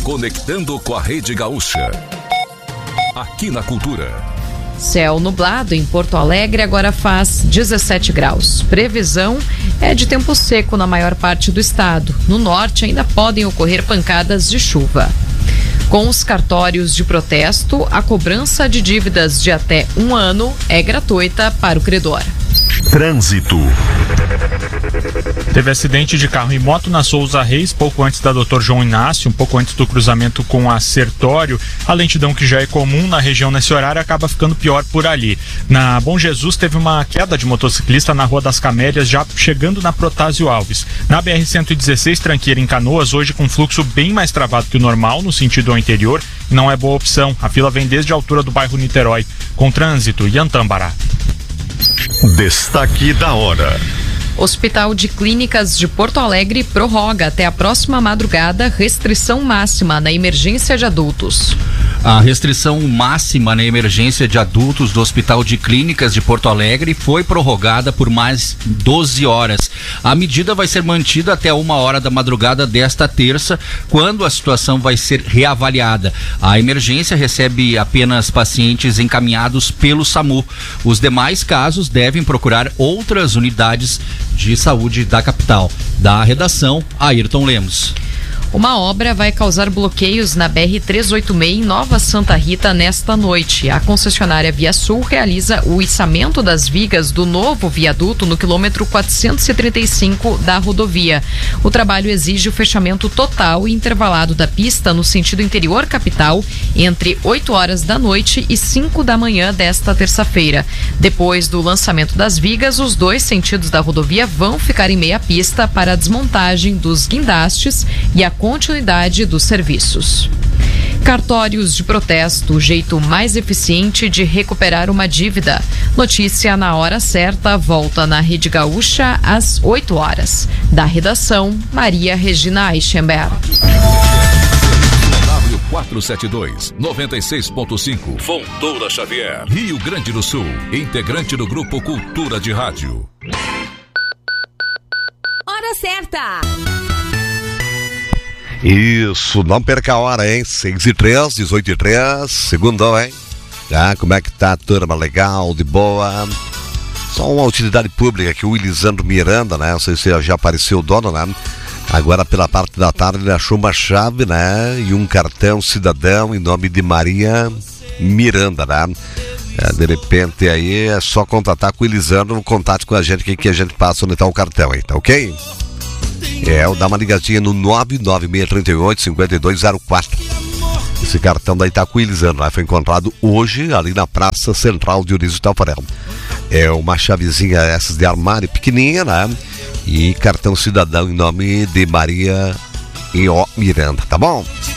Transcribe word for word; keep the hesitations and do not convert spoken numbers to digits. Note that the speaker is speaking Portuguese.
Conectando com a Rede Gaúcha. Aqui na Cultura. Céu nublado em Porto Alegre, agora faz dezessete graus. Previsão é de tempo seco na maior parte do estado. No norte ainda podem ocorrer pancadas de chuva. Com os cartórios de protesto, a cobrança de dívidas de até um ano é gratuita para o credor. Trânsito. Teve acidente de carro e moto na Souza Reis, pouco antes da doutor João Inácio, um pouco antes do cruzamento com a Sertório. A lentidão que já é comum na região nesse horário acaba ficando pior por ali. Na Bom Jesus teve uma queda de motociclista na Rua das Camélias, já chegando na Protásio Alves. Na B R cento e dezesseis, Tranqueira em Canoas, hoje com fluxo bem mais travado que o normal, no sentido ao interior, não é boa opção. A fila vem desde a altura do bairro Niterói. Com trânsito, Iantambará. Destaque da hora. Hospital de Clínicas de Porto Alegre prorroga até a próxima madrugada restrição máxima na emergência de adultos. A restrição máxima na emergência de adultos do Hospital de Clínicas de Porto Alegre foi prorrogada por mais doze horas. A medida vai ser mantida até uma hora da madrugada desta terça, quando a situação vai ser reavaliada. A emergência recebe apenas pacientes encaminhados pelo SAMU. Os demais casos devem procurar outras unidades de saúde da capital. Da redação, Ayrton Lemos. Uma obra vai causar bloqueios na B R trezentos e oitenta e seis em Nova Santa Rita nesta noite. A concessionária Via Sul realiza o içamento das vigas do novo viaduto no quilômetro quatrocentos e trinta e cinco da rodovia. O trabalho exige o fechamento total e intervalado da pista no sentido interior capital entre oito horas da noite e cinco da manhã desta terça-feira. Depois do lançamento das vigas, os dois sentidos da rodovia vão ficar em meia pista para a desmontagem dos guindastes e a continuidade dos serviços. Cartórios de protesto, o jeito mais eficiente de recuperar uma dívida. Notícia na hora certa, volta na Rede Gaúcha às oito horas. Da redação, Maria Regina Eichenberg. W quatrocentos e setenta e dois, noventa e seis ponto cinco, Fontoura Xavier, Rio Grande do Sul, integrante do Grupo Cultura de Rádio. Hora certa! Isso, não perca a hora, hein? seis e três, dezoito e três, segundão, hein? Já, como é que tá a turma? Legal, de boa. Só uma utilidade pública que o Elisandro Miranda, né? Não sei se já apareceu o dono, né? Agora, pela parte da tarde, ele achou uma chave, né? E um cartão cidadão em nome de Maria Miranda, né? É, de repente, aí é só contatar com o Elisandro, contate com a gente, que, que a gente passa onde tá o cartão aí, tá ok? É, dá uma ligadinha no nove nove seis três oito, cinco dois zero quatro. Esse cartão daí tá com o Elisandro, né? Foi encontrado hoje ali na Praça Central de Eurísio Tafarel. É uma chavezinha essas de armário pequenininha, né? E cartão cidadão em nome de Maria e O Miranda, tá bom?